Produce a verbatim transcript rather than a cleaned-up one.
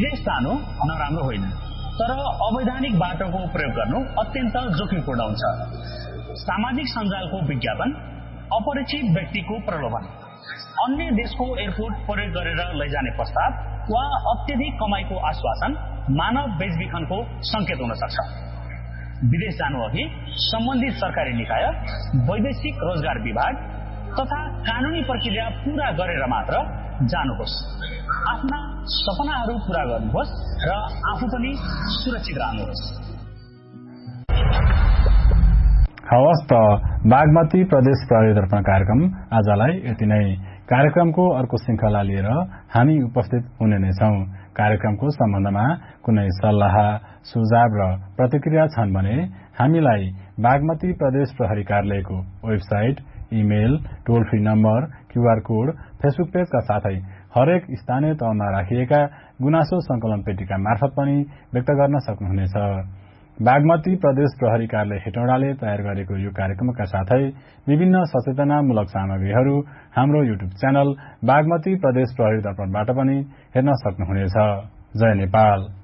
विदेश जानु नराम्रो होइन, तर अवैधानिक बाटोको प्रयोग गर्नु अत्यन्त जोखिमपूर्ण हुन्छ। सामाजिक सञ्जालको विज्ञापन, अपरिचित व्यक्तिको प्रलोभन, अन्य देशको एयरपोर्ट प्रयोग गरेर लैजाने प्रस्ताव वा अत्यधिक कमाईको आश्वासन मानव बेचबिखनको संकेत हुन सक्छ। विदेश जानु अघि सम्बन्धित सरकारी निकाय, वैदेशिक रोजगार विभाग तथा कानूनी प्रक्रिया पूरा गरेर मात्र जानुहोस्। आफ्ना सपनाहरू पूरा गर्नुहोस् र आफू पनि सुरक्षित रहनुहोस्। हवस् त, बागमती प्रदेश प्रहरी दर्पण कार्यक्रम आजलाई यति नै। कार्यक्रमको अर्को श्रृंखला लिएर हामी उपस्थित हुने नै छौं। कार्यक्रमको सम्बन्धमा कुनै सल्लाह, सुझाव र प्रतिक्रिया छन् भने हामीलाई बागमती प्रदेश प्रहरी कार्यालयको वेबसाइट, इमेल, टोल free number, QR code, Facebook पेजका साथै हरेक स्थानीय तहमा राखिएका गुनासो संकलन पेटिका मार्फत पनि व्यक्त गर्न सक्नुहुनेछ। बागमती प्रदेश प्रहरी कार्यालय हेटौडाले तयार गरेको यो कार्यक्रमका साथै विभिन्न सचेतनामूलक सामग्रीहरू हाम्रो युट्युब च्यानल बागमती प्रदेश प्रहरी दर्पणबाट पनि हेर्न सक्नुहुनेछ। जय नेपाल।